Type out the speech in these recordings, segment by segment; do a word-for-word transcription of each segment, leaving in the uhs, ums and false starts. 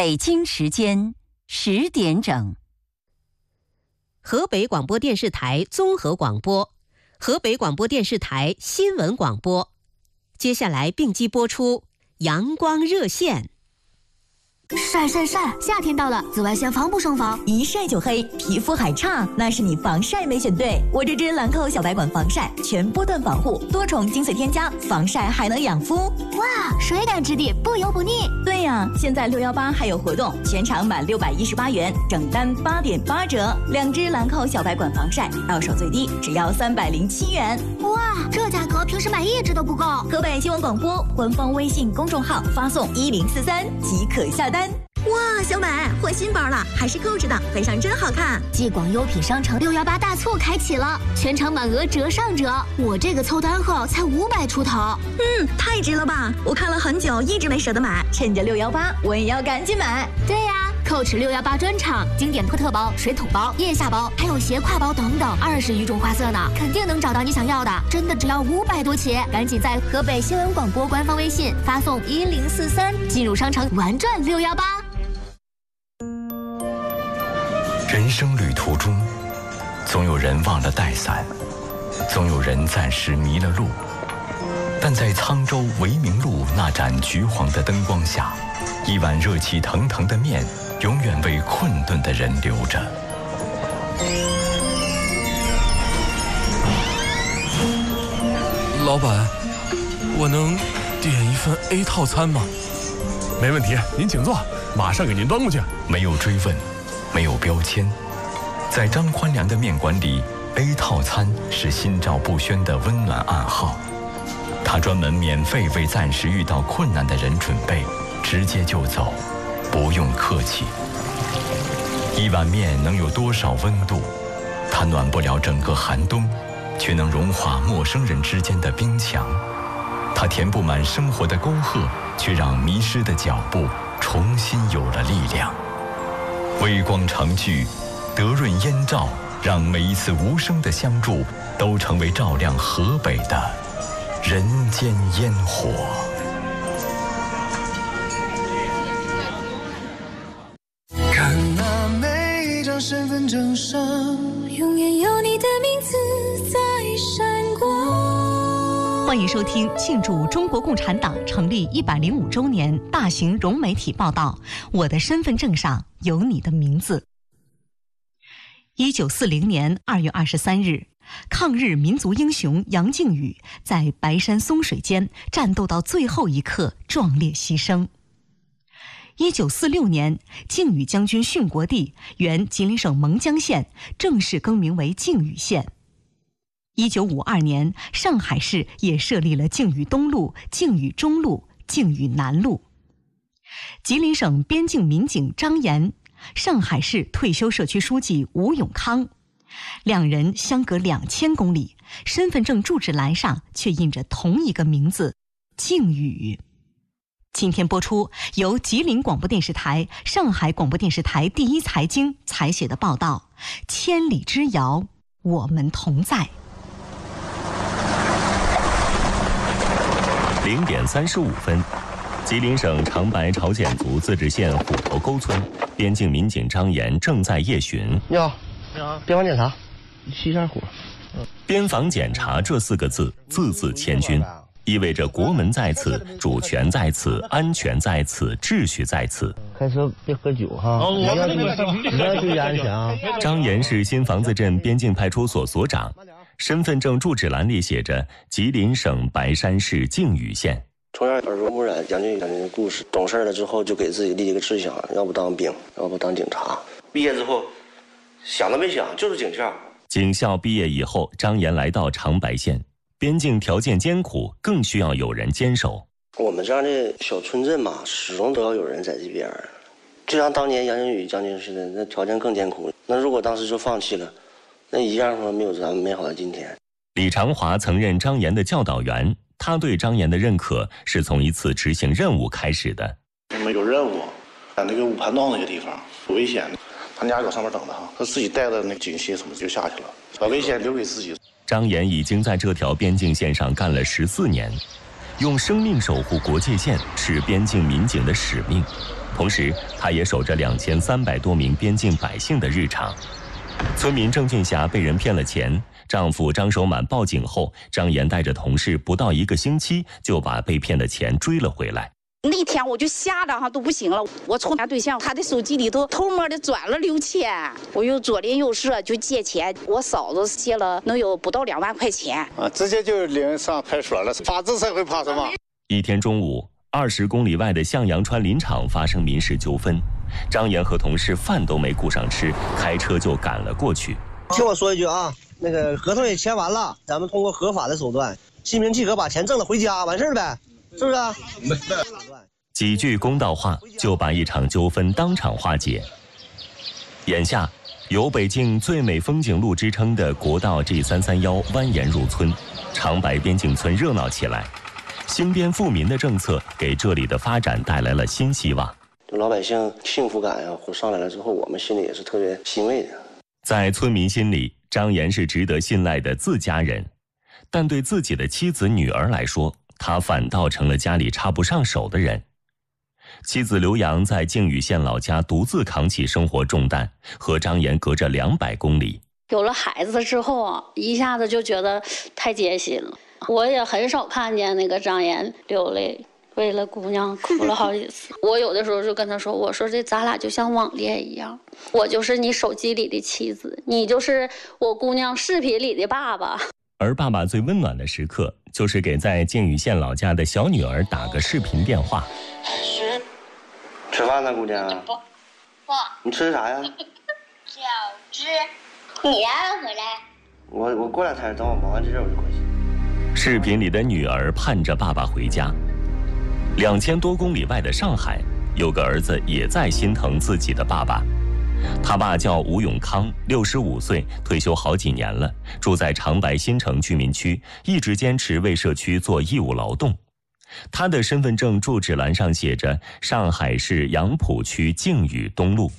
北京时间十点整。 河北广播电视台综合广播，河北广播电视台新闻广播。接下来并机播出阳光热线。 晒晒晒！夏天到了，紫外线防不胜防， 一晒就黑，皮肤还差，那是你防晒没选对。我这支兰蔻小白管防晒，全波段防护，多重精粹添加，防晒还能养肤。 哇，水感质地，不油不腻。 对呀，现在六幺八还有活动，全场满六百一十八元，整单八点八折。两支兰蔻小白管防晒，到手最低只要三百零七元。 哇，这价格平时买一支都不够。 河北新闻广播官方微信公众号发送一零四三即可下单。哇，小买换新包了，还是购置的，配上真好看。 继广优品商城六幺八大促开启了，全场满额折上折。我这个凑单后才五百出头， 嗯，太值了吧！我看了很久，一直没舍得买，趁着六幺八，我也要赶紧买。 对呀、啊，蔻驰六幺八专场，经典托特包、水桶包、腋下包，还有斜挎包等等，二十余种花色呢，肯定能找到你想要的。真的只要五百多起，赶紧在河北新闻广播官方微信发送一零四三，进入商城玩转六幺八。 人生旅途中，总有人忘了带伞，总有人暂时迷了路，但在沧州维明路那盏橘黄的灯光下，一碗热气腾腾的面永远为困顿的人留着。 老板，我能点一份 A 套餐吗？ 没问题，您请坐，马上给您端过去。 没有追问，没有标签，在张宽良的面馆里 ，A 套餐是心照不宣的温暖暗号。他专门免费为暂时遇到困难的人准备，直接就走，不用客气。一碗面能有多少温度？它暖不了整个寒冬，却能融化陌生人之间的冰墙。它填不满生活的沟壑，却让迷失的脚步重新有了力量。微光长聚，德润烟照，让每一次无声的相助都成为照亮河北的人间烟火。 看那每一张身份证上，永远有你的名字在闪光。 欢迎收听庆祝中国共产党成立一百零五周年大型融媒体报道《我的身份证上有你的名字》。一九四零年二月二十三日，抗日民族英雄杨靖宇在白山松水间战斗到最后一刻，壮烈牺牲。一九四六年，靖宇将军殉国地原吉林省勐江县正式更名为靖宇县。一九五二年，上海市也设立了靖宇东路、靖宇中路、靖宇南路。吉林省边境民警张岩，上海市退休社区书记吴永康，两人相隔两千公里，身份证住址栏上却印着同一个名字靖宇。今天播出由吉林广播电视台、上海广播电视台第一财经采写的报道《千里之遥，我们同在》。 零点三十五分，吉林省长白朝鲜族自治县虎头沟村边境民警张岩正在夜巡。 你好，你好，边防检查，熄一下火。 边防检查这四个字字字千钧，意味着国门在此，主权在此，安全在此，秩序在此。 开车别喝酒哈，哦、你要你要注意安全啊。 张岩是新房子镇边境派出所所长。身份证住址栏里写着吉林省白山市靖宇县。 从小耳濡目染杨靖宇将军的故事，懂事了之后就给自己立一个志向，要不当兵，要不当警察。毕业之后想都没想，就是警校。 警校毕业以后，张岩来到长白县，边境条件艰苦，更需要有人坚守。 我们这样的小村镇嘛，始终都要有人在这边，就像当年杨靖宇将军似的，那条件更艰苦。那如果当时就放弃了，那一样说没有咱们美好的今天。 李长华曾任张岩的教导员，他对张岩的认可是从一次执行任务开始的。 我们有任务，在那个五盘洞那个地方有危险，他家搁上面等着哈，他自己带的那警械什么就下去了，把危险留给自己。 张岩已经在这条边境线上干了十四年， 用生命守护国界线是边境民警的使命，同时他也守着两千三百多名边境百姓的日常。村民郑俊霞被人骗了钱，丈夫张守满报警后，张岩带着同事不到一个星期就把被骗的钱追了回来。 那天我就吓得哈都不行了，我从他对象他的手机里头偷摸的转了六千，我又左邻右舍就借钱，我嫂子借了能有不到两万块钱啊，直接就领上派出所了。法治社会怕什么？ 一天中午，二十公里外的向阳川林场发生民事纠纷，张岩和同事饭都没顾上吃，开车就赶了过去。 听我说一句啊，那个合同也签完了，咱们通过合法的手段，心平气和把钱挣了回家，完事儿呗。是不是啊？ 几句公道话就把一场纠纷当场化解。眼下，有北京最美风景路之称的国道 G 三三一蜿蜒入村，长白边境村热闹起来。兴边富民的政策给这里的发展带来了新希望。 老百姓幸福感呀上来了之后，我们心里也是特别欣慰的。 在村民心里，张岩是值得信赖的自家人，但对自己的妻子、女儿来说，他反倒成了家里插不上手的人。妻子刘洋在靖宇县老家独自扛起生活重担，和张岩隔着两百公里。 有了孩子之后啊，一下子就觉得太艰辛了。我也很少看见那个张岩流泪，为了姑娘哭了好几次。我有的时候就跟他说：“我说这咱俩就像网恋一样，我就是你手机里的妻子，你就是我姑娘视频里的爸爸。” 而爸爸最温暖的时刻，就是给在靖宇县老家的小女儿打个视频电话。 吃饭呢，姑娘？ 不，不。 你吃啥呀？ 饺子。你啥时候回来？ 我我过两天，等我忙完这事我就过去。 视频里的女儿盼着爸爸回家。两千多公里外的上海，有个儿子也在心疼自己的爸爸。他爸叫吴永康，六十五岁，退休好几年了，住在长白新城居民区，一直坚持为社区做义务劳动。他的身份证住址栏上写着上海市杨浦区靖宇东路。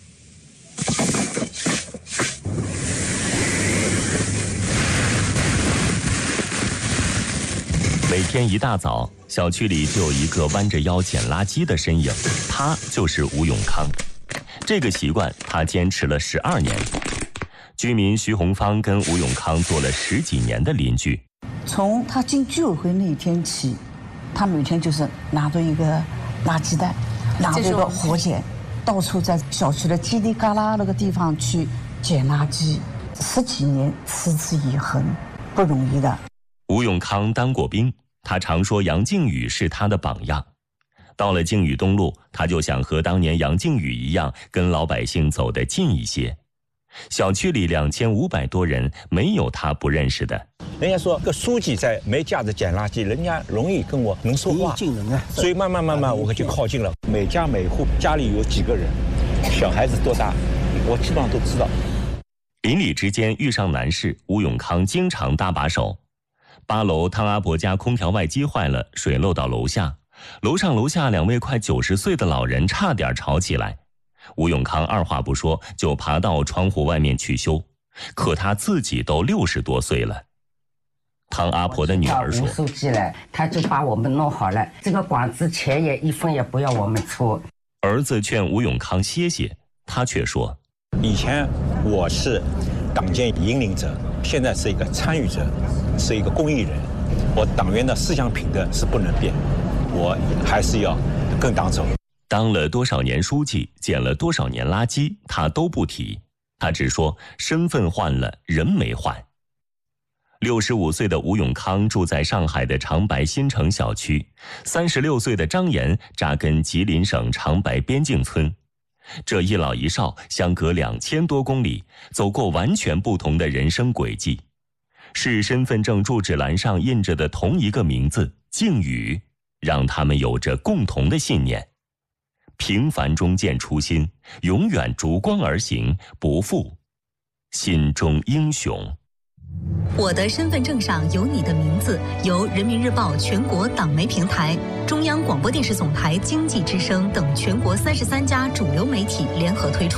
每天一大早，小区里就有一个弯着腰捡垃圾的身影，他就是吴永康。这个习惯他坚持了十二年。居民徐红芳跟吴永康做了十几年的邻居。 从他进居委会那一天起，他每天就是拿着一个垃圾袋，拿着一个火剪，到处在小区的叽里嘎啦那个地方去捡垃圾。十几年持之以恒，不容易的。 吴永康当过兵，他常说杨靖宇是他的榜样。到了靖宇东路，他就想和当年杨靖宇一样，跟老百姓走得近一些。小区里两千五百多人，没有他不认识的。 人家说个书记在没架子捡垃圾，人家容易跟我能说话，所以慢慢慢慢我就靠近了。每家每户家里有几个人，小孩子多大，我基本上都知道。 邻里之间遇上难事，吴永康经常搭把手。八楼汤阿婆家空调外机坏了，水漏到楼下。楼上楼下两位快九十岁的老人差点吵起来，吴永康二话不说就爬到窗户外面去修，可他自己都六十多岁了。汤阿婆的女儿说：“ 吴书记来，他就把我们弄好了，这个管子钱也一分也不要我们出。” 儿子劝吴永康歇歇，他却说：“ 以前我是党建引领者，现在是一个参与者，是一个公益人，我党员的思想品德是不能变。”我还是要跟党走。 当了多少年书记，捡了多少年垃圾，他都不提，他只说身份换了，人没换。六十五岁的吴永康住在上海的长白新城小区，三十六岁的张岩扎根吉林省长白边境村。这一老一少相隔两千多公里，走过完全不同的人生轨迹，是身份证住址栏上印着的同一个名字靖宇，让他们有着共同的信念：平凡中见初心，永远逐光而行，不负心中英雄。 我的身份证上有你的名字，由人民日报全国党媒平台、中央广播电视总台经济之声等全国三十三家主流媒体联合推出。